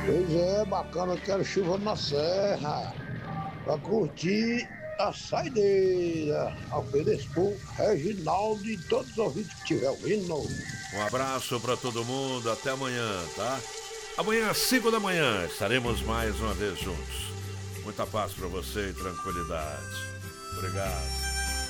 Pois é, bacana, eu quero chuva na serra, pra curtir a saideira. Ofereço pro Reginaldo e todos os ouvintes que estiver ouvindo. Um abraço para todo mundo, até amanhã, tá? Amanhã às 5 da manhã estaremos mais uma vez juntos. Muita paz para você e tranquilidade. Obrigado.